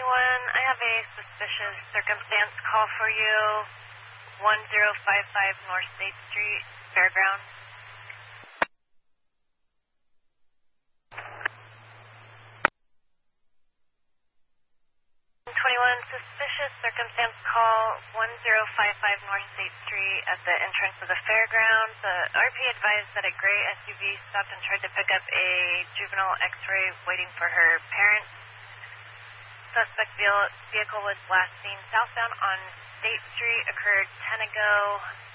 I have a suspicious circumstance call for you. 1055 North State Street, Fairgrounds. 21, suspicious circumstance call 1055 North State Street at the entrance of the fairgrounds. The RP advised that a gray SUV stopped and tried to pick up a juvenile X-ray waiting for her parents. Suspect vehicle was last seen southbound on State Street, occurred 10 ago.